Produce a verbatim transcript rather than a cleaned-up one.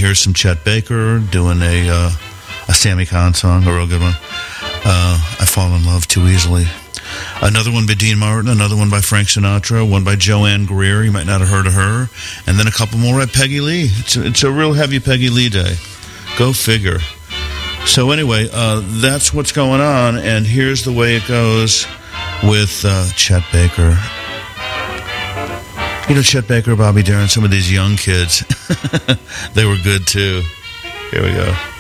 here's some Chet Baker doing a uh, a Sammy Kahn song, a real good one. Uh, I Fall in Love Too Easily. Another one by Dean Martin, another one by Frank Sinatra, one by Joanne Greer. You might not have heard of her. And then a couple more by Peggy Lee. It's a, it's a real heavy Peggy Lee day. Go figure. So anyway, uh, that's what's going on, and here's the way it goes with uh, Chet Baker. You know, Chet Baker, Bobby Darin, some of these young kids, they were good too. Here we go.